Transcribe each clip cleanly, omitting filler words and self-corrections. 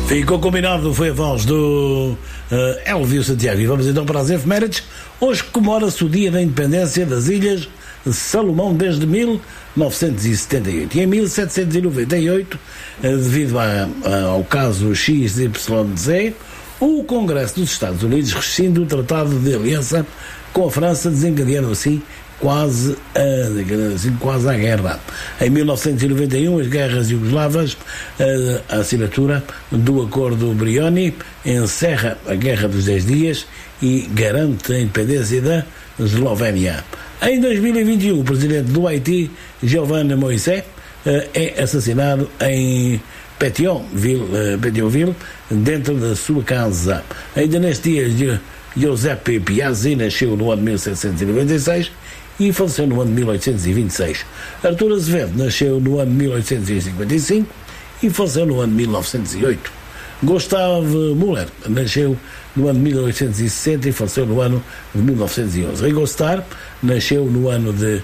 Ficou combinado, foi a voz do Elvio Santiago. E vamos então para as efemérides. Hoje comemora-se o Dia da Independência das Ilhas Salomão desde 1978. E em 1798, devido ao caso XYZ, o Congresso dos Estados Unidos rescinde o Tratado de Aliança com a França, desencadeando assim quase a guerra. Em 1991, as guerras iugoslavas, a assinatura do Acordo Brioni encerra a Guerra dos 10 Dias e garante a independência da Eslovénia. Em 2021, o presidente do Haiti, Jovenel Moïse, é assassinado em Pétionville, dentro da sua casa. Ainda neste dia, Giuseppe Piazzi nasceu no ano de 1796 e faleceu no ano de 1826. Artur Azevedo nasceu no ano de 1855 e faleceu no ano de 1908. Gustave Muller nasceu no ano de 1860 e faleceu no ano de 1911. Ringo Starr nasceu no ano de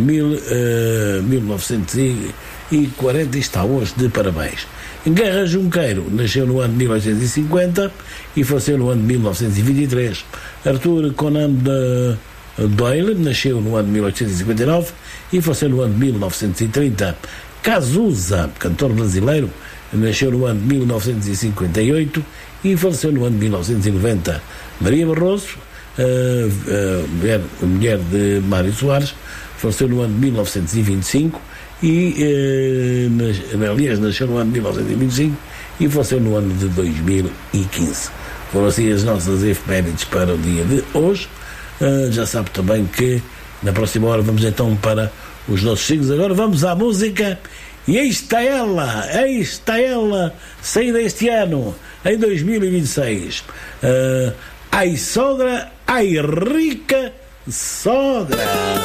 1940 e está hoje de parabéns. Guerra Junqueiro nasceu no ano de 1850 e faleceu no ano de 1923. Arthur Conan Doyle nasceu no ano de 1859 e faleceu no ano de 1930. Cazuza, cantor brasileiro, nasceu no ano de 1958 e faleceu no ano de 1990. Maria Barroso, mulher de Mário Soares, faleceu no ano de 1925 aliás, nasceu no ano de 1925 e faleceu no ano de 2015. Foram assim as nossas efemérides para o dia de hoje. Já sabe também que na próxima hora vamos então para os nossos signos. Agora vamos à música e aí está ela, saída este ano, em 2026. Ai sogra, ai rica sogra.